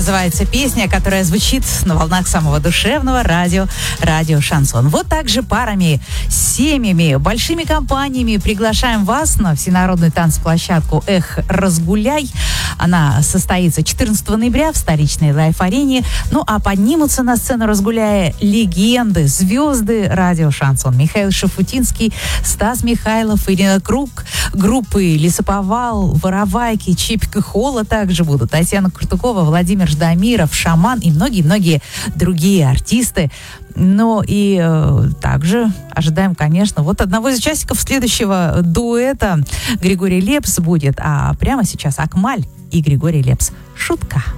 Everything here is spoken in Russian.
называется песня, которая звучит на волнах самого душевного радио Шансон. Вот так же парами, семьями, большими компаниями приглашаем вас на всенародную танцплощадку «Эх, разгуляй». Она состоится 14 ноября в столичной Лайф-арене. Ну, а поднимутся на сцену «Разгуляя» легенды, звезды радио Шансон. Михаил Шафутинский, Стас Михайлов, Ирина Круг, группы «Лесоповал», «Воровайки», «Чипик и Холла» также будут. Татьяна Куртукова, Владимир Ждамиров, «Шаман» и многие-многие другие артисты. Ну и также ожидаем, конечно, вот одного из участников следующего дуэта. Григорий Лепс будет. А прямо сейчас Акмаль и Григорий Лепс. Шутка.